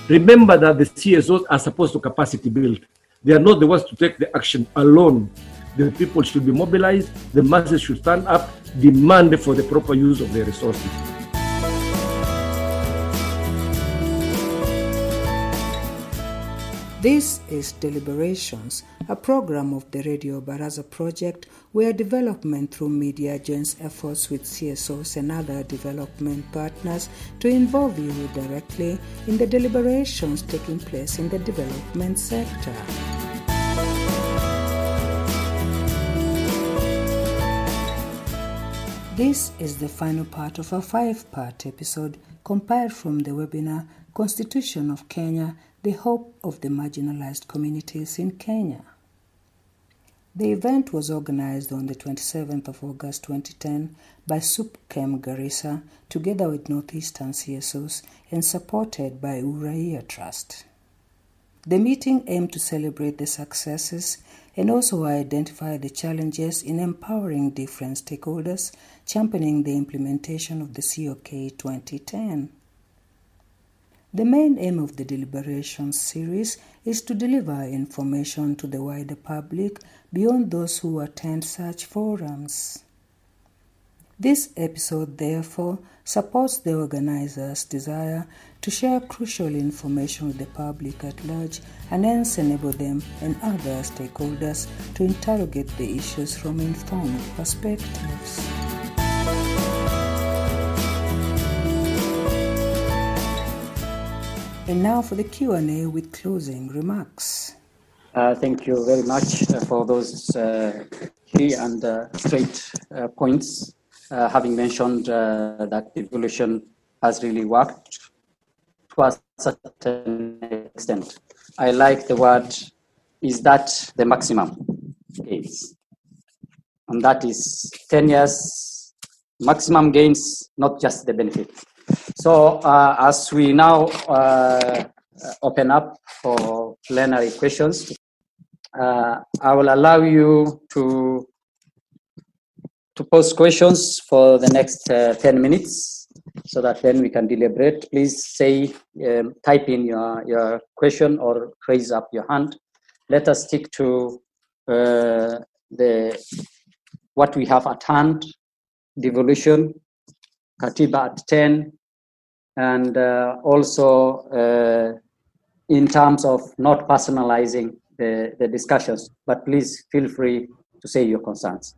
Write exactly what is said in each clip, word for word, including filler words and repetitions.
Remember that the C S Os are supposed to capacity build. They are not the ones to take the action alone. The people should be mobilized, the masses should stand up, demand for the proper use of their resources. This is Deliberations, a program of the Radio Baraza project where development through media joins efforts with C S Os and other development partners to involve you directly in the deliberations taking place in the development sector. This is the final part of a five-part episode compiled from the webinar Constitution of Kenya, the Hope of the Marginalized Communities in Kenya. The event was organized on the twenty-seventh of August twenty ten by SUPKEM Garissa together with Northeastern C S Os and supported by Uraia Trust. The meeting aimed to celebrate the successes and also identify the challenges in empowering different stakeholders, championing the implementation of the C O K twenty ten. The main aim of the deliberations series is to deliver information to the wider public beyond those who attend such forums. This episode, therefore, supports the organizers' desire to share crucial information with the public at large and hence enable them and other stakeholders to interrogate the issues from informed perspectives. And now for the Q and A with closing remarks. Uh, thank you very much uh, for those uh, key and uh, straight uh, points. Uh, having mentioned uh, that devolution has really worked to a certain extent. I like the word, is that the maximum gains? And that is ten years maximum gains, not just the benefit. So uh, as we now uh, open up for plenary questions, uh, I will allow you to, to pose questions for the next uh, ten minutes so that then we can deliberate. Please say, um, type in your, your question or raise up your hand. Let us stick to uh, the what we have at hand, devolution, Katiba at ten, and uh, also uh, in terms of not personalizing the, the discussions, but please feel free to say your concerns.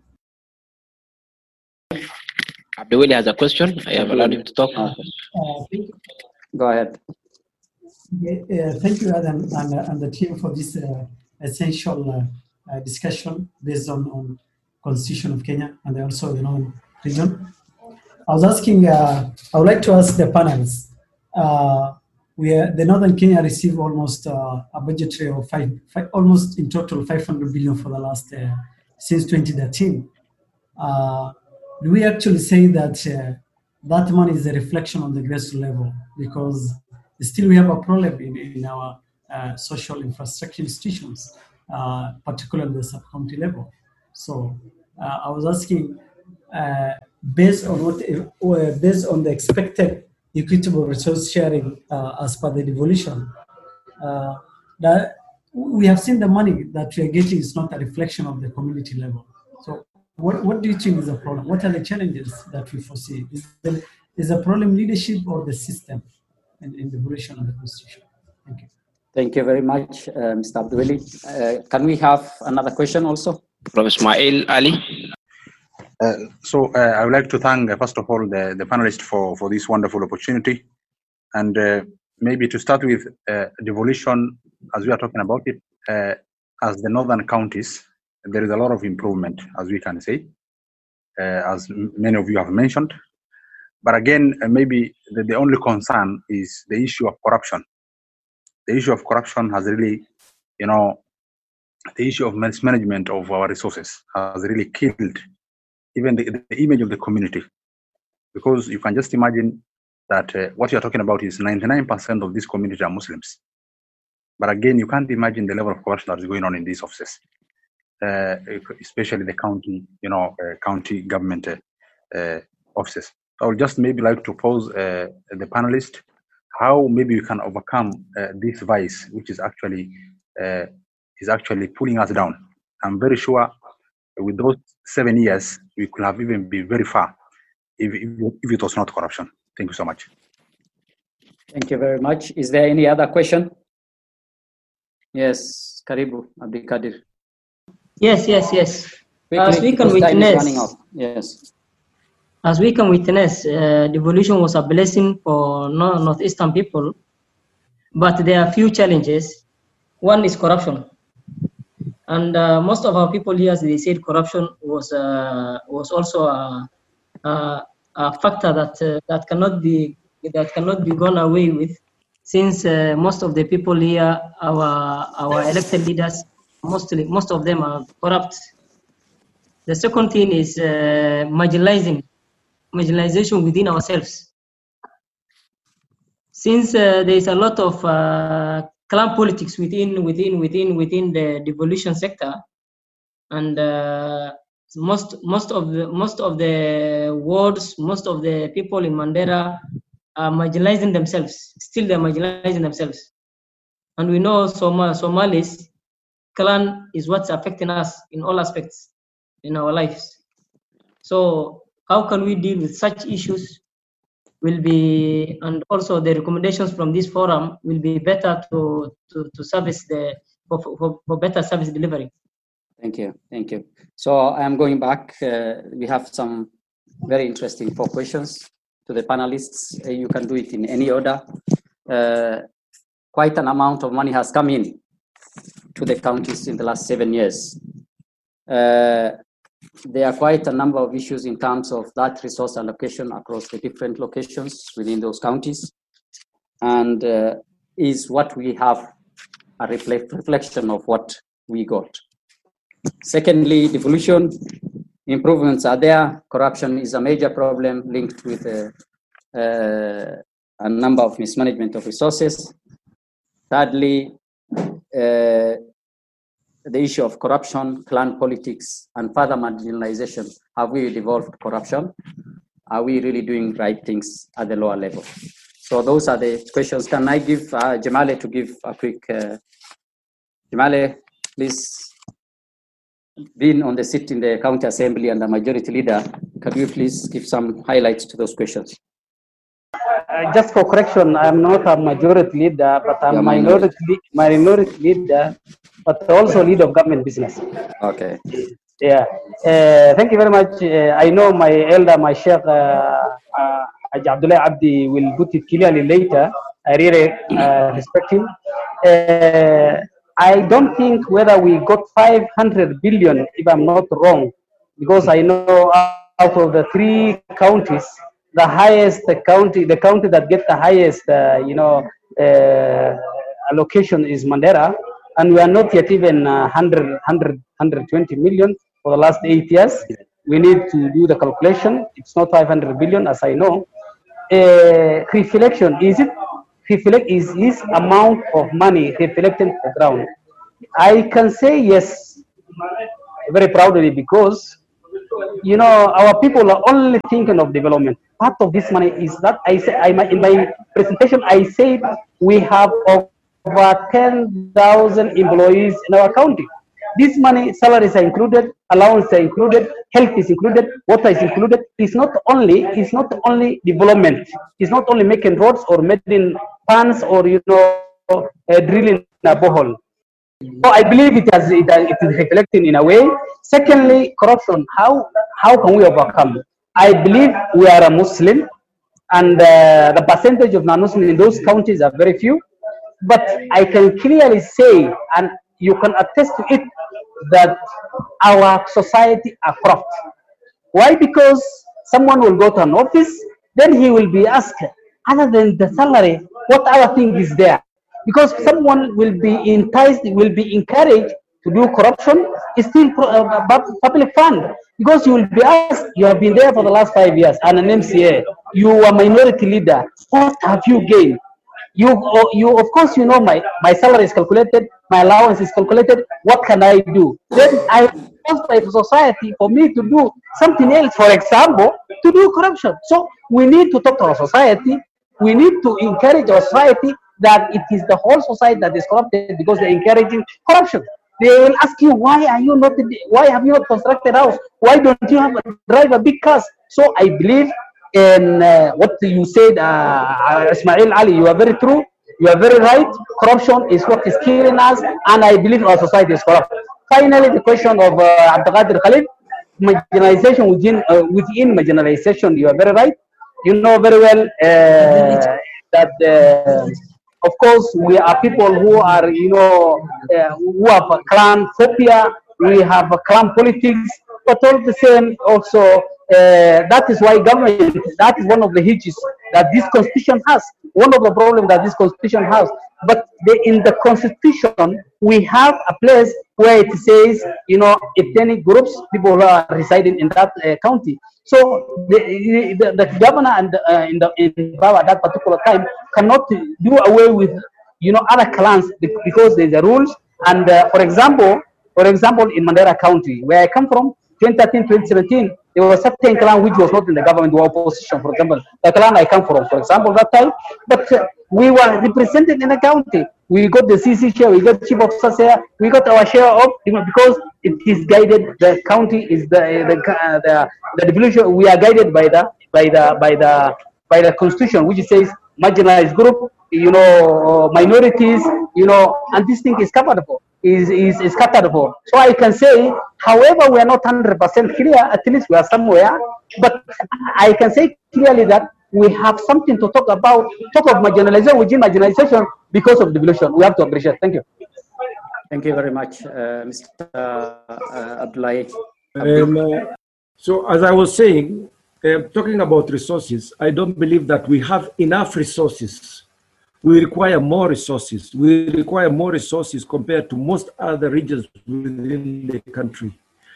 Abdulweli has a question. I have allowed him to talk. Uh, Go ahead. Yeah, uh, thank you, Adam, and, uh, and the team for this uh, essential uh, uh, discussion based on, on Constitution of Kenya and also the known region. I was asking, uh, I would like to ask the panelists, uh, we are, the Northern Kenya received almost uh, a budgetary of five, five, almost in total five hundred billion for the last, uh, since twenty thirteen. Uh, do we actually say that uh, that money is a reflection on the grassroots level? Because still we have a problem in, in our uh, social infrastructure institutions, uh, particularly the sub-county level. So uh, I was asking, uh, based on what, uh, based on the expected equitable resource sharing uh, as per the devolution, uh, that we have seen the money that we are getting is not a reflection of the community level. So what, what do you think is the problem? What are the challenges that we foresee? Is the, is the problem leadership or the system in, in devolution of the Constitution? Thank you. Thank you very much, uh, Mister Abdulweli. Uh, can we have another question also? Professor Ismail Ali. Uh, so uh, I would like to thank, uh, first of all, the, the panelists for, for this wonderful opportunity. And uh, maybe to start with uh, devolution, as we are talking about it, uh, as the northern counties, there is a lot of improvement, as we can say, uh, as many of you have mentioned. But again, uh, maybe the, the only concern is the issue of corruption. The issue of corruption has really, you know, the issue of mismanagement of our resources has really killed even the, the image of the community. Because you can just imagine that uh, what you're talking about is ninety-nine percent of this community are Muslims. But again, you can't imagine the level of corruption that is going on in these offices, uh, especially the county, you know, uh, county government uh, uh, offices. I would just maybe like to pose uh, the panelists, how maybe we can overcome uh, this vice, which is actually uh, is actually pulling us down. I'm very sure with those seven years, we could have even been very far if, if, if it was not corruption. Thank you so much. Thank you very much. Is there any other question? Yes, Karibu, Abdikadir. Yes, yes, yes. Quickly, as we can because time is witness, running out. Yes. As we can witness, uh, devolution was a blessing for no, northeastern people, but there are few challenges. One is corruption, and uh, most of our people here, as they said, corruption was uh, was also a, a, a factor that uh, that cannot be that cannot be gone away with, since uh, most of the people here, our our elected leaders, mostly most of them are corrupt. The second thing is uh, marginalizing. marginalization within ourselves. Since uh, there is a lot of uh, clan politics within within within within the devolution sector, and uh, most most of the most of the wards, most of the people in Mandera are marginalizing themselves. Still, they're marginalizing themselves, and we know Soma, Somalis clan is what's affecting us in all aspects in our lives. So how can we deal with such issues will be, and also the recommendations from this forum will be better to, to, to service the, for, for, for better service delivery. Thank you, thank you. So I'm going back. Uh, we have some very interesting four questions to the panelists. Uh, you can do it in any order. Uh, quite an amount of money has come in to the counties in the last seven years. Uh, There are quite a number of issues in terms of that resource allocation across the different locations within those counties, and uh, is what we have a reflect, reflection of what we got. Secondly, devolution improvements are there. Corruption is a major problem linked with uh, uh, a number of mismanagement of resources. Thirdly, uh, the issue of corruption, clan politics, and further marginalization. Have we devolved corruption? Are we really doing right things at the lower level? So those are the questions. Can I give uh, Jamale to give a quick, uh, Jamale, please, being on the seat in the county assembly and the majority leader, can you please give some highlights to those questions? Uh, just for correction, I'm not a majority leader, but I'm a minority, minority leader, but also lead of government business. Okay. Yeah. Uh, thank you very much. Uh, I know my elder, my Sheikh uh, uh, Abdullah Abdi will put it clearly later. I really uh, respect him. Uh, I don't think whether we got five hundred billion, if I'm not wrong, because I know out of the three counties, the highest county, the county that gets the highest, uh, you know, uh, allocation is Mandera, and we are not yet even uh, one hundred, one hundred, one hundred twenty million for the last eight years. We need to do the calculation. It's not five hundred billion, as I know. Uh, reflection, is it? Reflect is this amount of money reflected on the ground? I can say yes, very proudly, because you know our people are only thinking of development. Part of this money is that I say I in my presentation I said we have over ten thousand employees in our county. This money, salaries are included, allowances are included, health is included, water is included. It's not only it's not only development. It's not only making roads or making ponds or you know uh, drilling a borehole. So I believe it has it, it is reflecting in a way. Secondly, corruption. How how can we overcome? I believe we are a Muslim, and uh, the percentage of non-Muslims in those counties are very few. But I can clearly say, and you can attest to it, that our society are corrupt. Why? Because someone will go to an office, then he will be asked, other than the salary, what other thing is there? Because someone will be enticed, will be encouraged to do corruption, is still uh, public fund. Because you will be asked, you have been there for the last five years, and an M C A, you are minority leader, what have you gained? You, you, of course, you know my, my salary is calculated, my allowance is calculated, what can I do? Then I ask my society for me to do something else, for example, to do corruption. So we need to talk to our society, We need to encourage our society that it is the whole society that is corrupted because they're encouraging corruption. They will ask you, why are you not, why have you not constructed house? Why don't you have a, drive a big cars? So I believe in uh, what you said, uh, Ismail Ali, you are very true. You are very right. Corruption is what is killing us, and I believe our society is corrupt. Finally, the question of uh, Abdelkader Khalid, marginalization within, uh, within marginalization, you are very right. You know very well uh, that, uh, of course, we are people who are, you know, uh, who have a clan phobia, we have a clan politics, but all the same, also, uh, that is why government, that is one of the hitches that this constitution has, one of the problems that this constitution has. But the, in the constitution, we have a place where it says, you know, ethnic groups, people who are residing in that uh, county. So the, the, the governor and uh, in the in power at that particular time cannot do away with, you know, other clans because there's a rules. And uh, for example, for example, in Mandera County, where I come from, twenty thirteen, twenty seventeen, there was a certain clan which was not in the government, were opposition. For example, the clan I come from, for example, that time, but uh, we were represented in the county. We got the C C share, we got chief officers here, we got our share of, you know, because it is guided. The county is the the uh, the, the devolution. We are guided by the by the by the by the constitution, which says marginalized group, you know, minorities, you know, and this thing is covered for. Is, is, is catered for. So I can say, however, we are not one hundred percent clear, at least we are somewhere, but I can say clearly that we have something to talk about, talk of marginalization within marginalization because of devolution. We have to appreciate. Thank you. Thank you very much, uh, Mister Uh, Abdullahi. Um, uh, so as I was saying, uh, talking about resources, I don't believe that we have enough resources. We require more resources. We require more resources compared to most other regions within the country.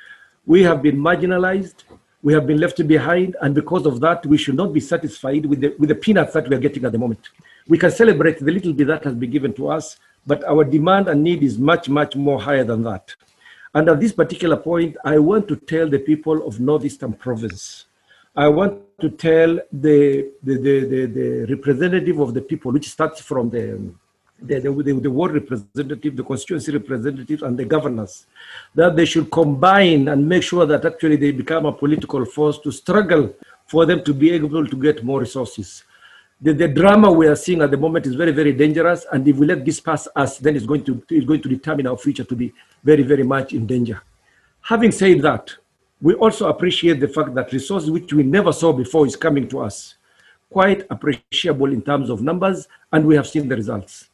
We have been marginalized. We have been left behind. And because of that, we should not be satisfied with the, with the peanuts that we are getting at the moment. We can celebrate the little bit that has been given to us, but our demand and need is much, much more higher than that. And at this particular point, I want to tell the people of Northeastern Province, I want to tell the, the, the, the, the representative of the people, which starts from the, the, the, the, the ward representative, the constituency representatives, and the governors, that they should combine and make sure that actually they become a political force to struggle for them to be able to get more resources. The, the drama we are seeing at the moment is very, very dangerous, and if we let this pass us, then it's going to, it's going to determine our future to be very, very much in danger. Having said that, we also appreciate the fact that resources which we never saw before is coming to us, quite appreciable in terms of numbers, and we have seen the results.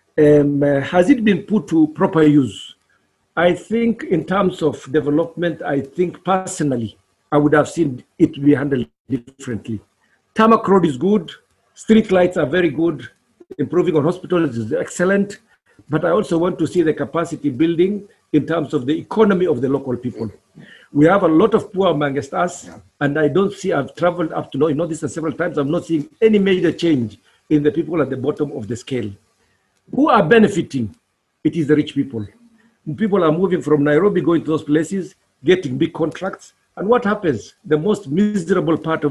Um, uh, has it been put to proper use? I think in terms of development, I think personally, I would have seen it be handled differently. Tarmac road is good, street lights are very good, improving on hospitals is excellent, but I also want to see the capacity building in terms of the economy of the local people. We have a lot of poor amongst us, and I don't see, I've traveled up to Northeastern several times, I'm not seeing any major change in the people at the bottom of the scale. Who are benefiting? It is the rich people. People are moving from Nairobi, going to those places, getting big contracts, and what happens? The most miserable part of